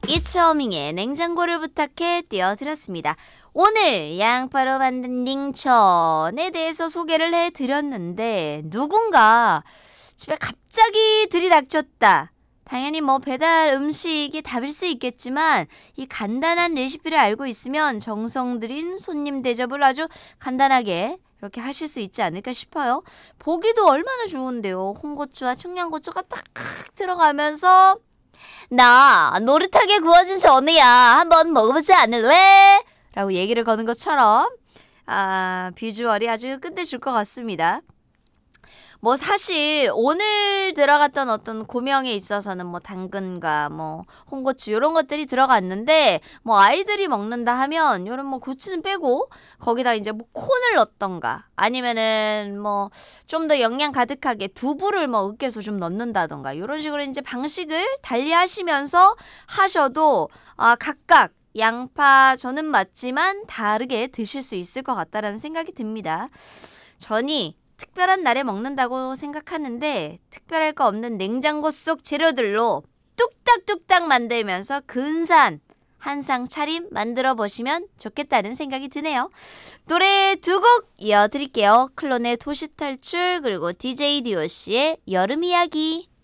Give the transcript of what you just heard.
이처밍의 냉장고를 부탁해 띄워드렸습니다. 오늘 양파로 만든 링천에 대해서 소개를 해드렸는데 누군가 집에 갑자기 들이닥쳤다. 당연히 뭐 배달 음식이 답일 수 있겠지만 이 간단한 레시피를 알고 있으면 정성 들인 손님 대접을 아주 간단하게 이렇게 하실 수 있지 않을까 싶어요. 보기도 얼마나 좋은데요. 홍고추와 청양고추가 딱 들어가면서 나 노릇하게 구워진 전이야. 한번 먹어보지 않을래? 라고 얘기를 거는 것처럼 비주얼이 아주 끝내줄 것 같습니다. 뭐 사실 오늘 들어갔던 어떤 고명에 있어서는 뭐 당근과 뭐 홍고추 이런 것들이 들어갔는데 뭐 아이들이 먹는다 하면 이런 뭐 고추는 빼고 거기다 이제 뭐 콘을 넣던가 아니면은 뭐 좀 더 영양 가득하게 두부를 뭐 으깨서 좀 넣는다던가 이런 식으로 이제 방식을 달리 하시면서 하셔도 각각 양파 저는 맞지만 다르게 드실 수 있을 것 같다라는 생각이 듭니다. 전이 특별한 날에 먹는다고 생각하는데 특별할 거 없는 냉장고 속 재료들로 뚝딱뚝딱 만들면서 근사한 한상 차림 만들어 보시면 좋겠다는 생각이 드네요. 노래 두 곡 이어드릴게요. 클론의 도시탈출 그리고 DJ DOC의 여름 이야기.